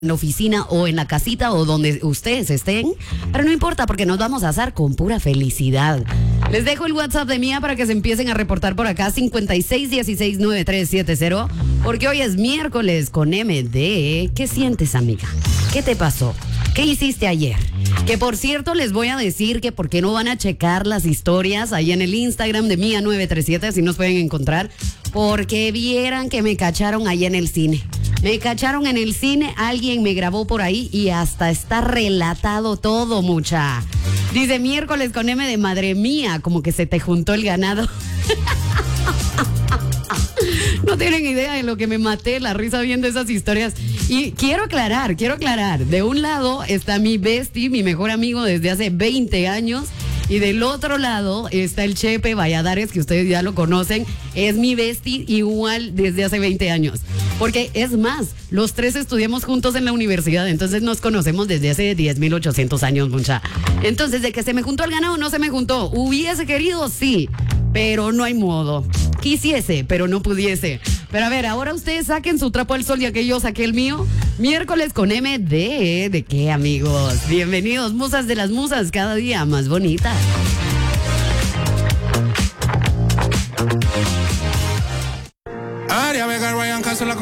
en la oficina o en la casita o donde ustedes estén, pero no importa porque nos vamos a asar con pura felicidad. Les dejo el WhatsApp de Mía para que se empiecen a reportar por acá, 56169370, porque hoy es miércoles con MD. ¿Qué sientes, amiga? ¿Qué te pasó? ¿Qué hiciste ayer? Que por cierto les voy a decir que por qué no van a checar las historias ahí en el Instagram de Mía937, así nos pueden encontrar, porque vieran que me cacharon ahí en el cine. Me cacharon en el cine, alguien me grabó por ahí y hasta está relatado todo, mucha. Dice miércoles con M de madre mía, como que se te juntó el ganado. No tienen idea de lo que me maté, la risa viendo esas historias. Y quiero aclarar, de un lado está mi bestie, mi mejor amigo desde hace 20 años. Y del otro lado está el Chepe Valladares, que ustedes ya lo conocen. Es mi bestie igual desde hace 20 años. Porque es más, los tres estudiamos juntos en la universidad, entonces nos conocemos desde hace 10.800 años, mucha. Entonces, de que se me juntó el ganado, no se me juntó. ¿Hubiese querido? Sí, pero no hay modo. Quisiese, pero no pudiese. Pero a ver, ahora ustedes saquen su trapo al sol ya que yo saqué el mío. Miércoles con MD. ¿De qué, amigos? Bienvenidos, musas de las musas, cada día más bonitas. Aria Vega, Ryan Castro, la